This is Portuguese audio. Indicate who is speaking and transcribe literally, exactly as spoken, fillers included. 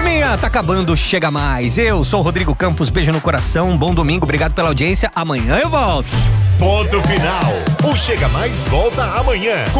Speaker 1: Turminha, tá acabando o Chega Mais. Eu sou o Rodrigo Campos, beijo no coração, bom domingo, obrigado pela audiência. Amanhã eu volto.
Speaker 2: Ponto final. O Chega Mais volta amanhã.